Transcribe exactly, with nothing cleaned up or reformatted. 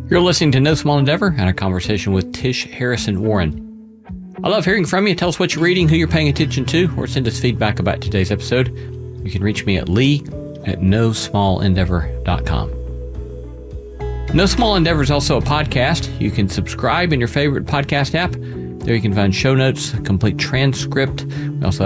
You're listening to No Small Endeavor and a conversation with Tish Harrison Warren. I love hearing from you. Tell us what you're reading, who you're paying attention to, or send us feedback about today's episode. You can reach me at lee at no small endeavor dot com. No Small Endeavor is also a podcast. You can subscribe in your favorite podcast app. There you can find show notes, a complete transcript. We also